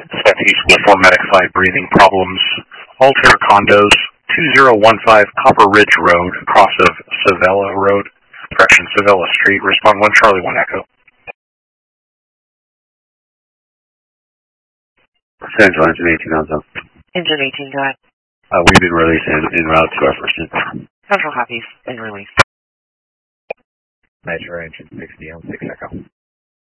Citation with Formatic 5 breathing problems. Altair Condos, 2015 Copper Ridge Road, cross of Savella Road, Savella Street. Respond 1 Charlie 1 Echo. Central Engine 18 on zone. Engine 18, go ahead. We've been released en route to our first engine. Central copies, been released. Metro Engine 60 on 6 Echo.